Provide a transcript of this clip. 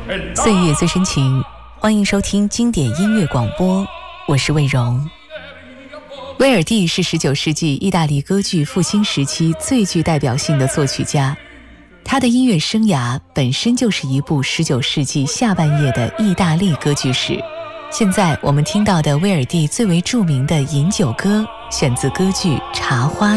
岁月最深情，欢迎收听经典音乐广播，我是魏荣。威尔第是19世纪意大利歌剧复兴时期最具代表性的作曲家，他的音乐生涯本身就是一部19世纪下半叶的意大利歌剧史。现在我们听到的威尔第最为著名的饮酒歌，选自歌剧《茶花》